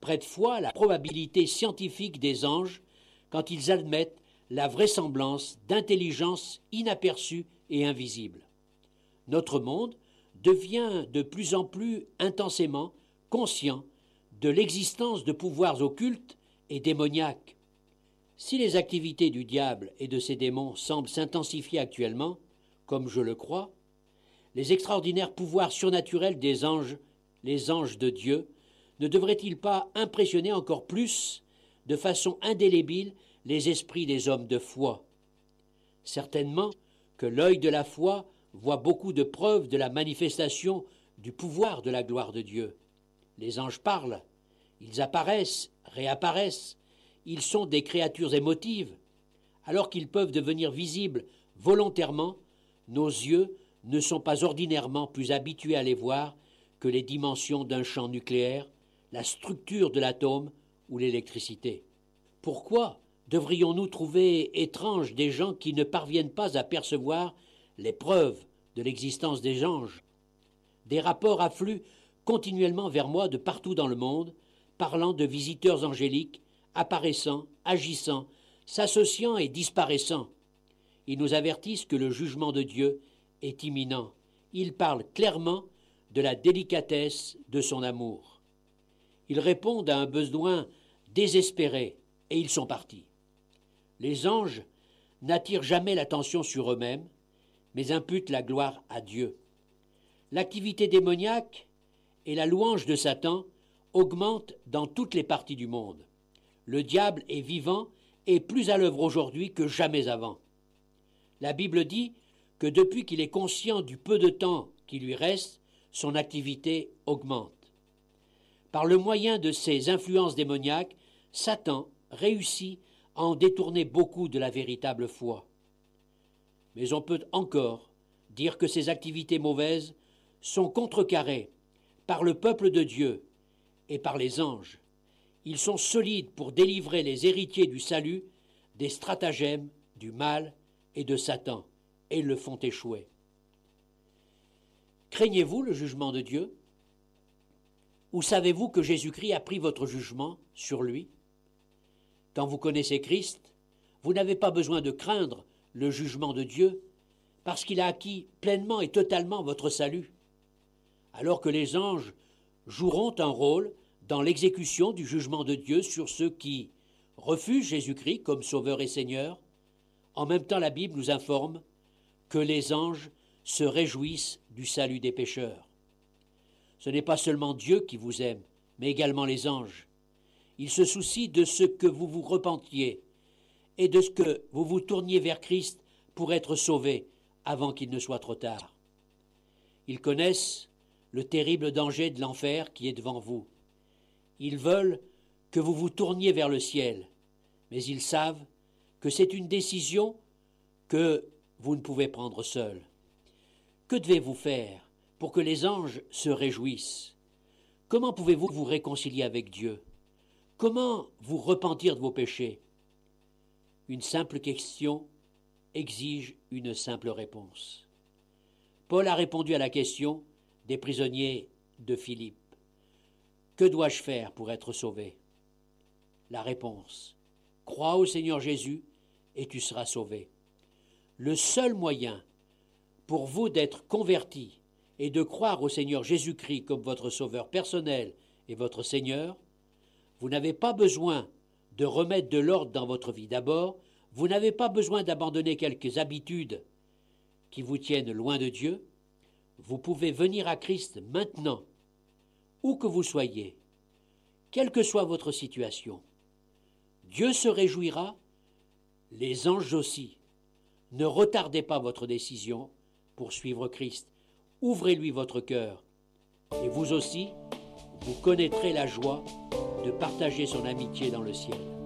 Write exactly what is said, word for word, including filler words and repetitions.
prête foi à la probabilité scientifique des anges quand ils admettent la vraisemblance d'intelligence inaperçue et invisible. Notre monde devient de plus en plus intensément conscient de l'existence de pouvoirs occultes et démoniaques. Si les activités du diable et de ses démons semblent s'intensifier actuellement, comme je le crois, les extraordinaires pouvoirs surnaturels des anges, les anges de Dieu, ne devraient-ils pas impressionner encore plus, de façon indélébile, les esprits des hommes de foi? Certainement que l'œil de la foi voit beaucoup de preuves de la manifestation du pouvoir de la gloire de Dieu. Les anges parlent, ils apparaissent, réapparaissent, ils sont des créatures émotives. Alors qu'ils peuvent devenir visibles volontairement, nos yeux ne sont pas ordinairement plus habitués à les voir que les dimensions d'un champ nucléaire, la structure de l'atome ou l'électricité. Pourquoi devrions-nous trouver étranges des gens qui ne parviennent pas à percevoir les preuves de l'existence des anges? Des rapports affluent continuellement vers moi de partout dans le monde, parlant de visiteurs angéliques, apparaissant, agissant, s'associant et disparaissant. Ils nous avertissent que le jugement de Dieu est imminent. Ils parlent clairement de la délicatesse de son amour. Ils répondent à un besoin désespéré et ils sont partis. Les anges n'attirent jamais l'attention sur eux-mêmes, mais imputent la gloire à Dieu. L'activité démoniaque et la louange de Satan augmentent dans toutes les parties du monde. Le diable est vivant et plus à l'œuvre aujourd'hui que jamais avant. La Bible dit que depuis qu'il est conscient du peu de temps qui lui reste, son activité augmente. Par le moyen de ces influences démoniaques, Satan réussit à en détourner beaucoup de la véritable foi. Mais on peut encore dire que ces activités mauvaises sont contrecarrées par le peuple de Dieu et par les anges. Ils sont solides pour délivrer les héritiers du salut des stratagèmes du mal et de Satan, et le font échouer. Craignez-vous le jugement de Dieu? Ou savez-vous que Jésus-Christ a pris votre jugement sur lui? Quand vous connaissez Christ, vous n'avez pas besoin de craindre le jugement de Dieu, parce qu'il a acquis pleinement et totalement votre salut. Alors que les anges joueront un rôle dans l'exécution du jugement de Dieu sur ceux qui refusent Jésus-Christ comme Sauveur et Seigneur, en même temps la Bible nous informe que les anges se réjouissent du salut des pécheurs. Ce n'est pas seulement Dieu qui vous aime, mais également les anges. Ils se soucient de ce que vous vous repentiez et de ce que vous vous tourniez vers Christ pour être sauvés avant qu'il ne soit trop tard. Ils connaissent le terrible danger de l'enfer qui est devant vous. Ils veulent que vous vous tourniez vers le ciel, mais ils savent que c'est une décision que vous ne pouvez prendre seul. Que devez-vous faire pour que les anges se réjouissent? Comment pouvez-vous vous réconcilier avec Dieu? Comment vous repentir de vos péchés? Une simple question exige une simple réponse. Paul a répondu à la question des prisonniers de Philippe. Que dois-je faire pour être sauvé? La réponse: crois au Seigneur Jésus et tu seras sauvé. Le seul moyen pour vous d'être convertis et de croire au Seigneur Jésus-Christ comme votre sauveur personnel et votre Seigneur, vous n'avez pas besoin de remettre de l'ordre dans votre vie. D'abord, vous n'avez pas besoin d'abandonner quelques habitudes qui vous tiennent loin de Dieu. Vous pouvez venir à Christ maintenant, où que vous soyez, quelle que soit votre situation. Dieu se réjouira, les anges aussi. Ne retardez pas votre décision pour suivre Christ. Ouvrez-lui votre cœur. Et vous aussi, vous connaîtrez la joie de partager son amitié dans le ciel.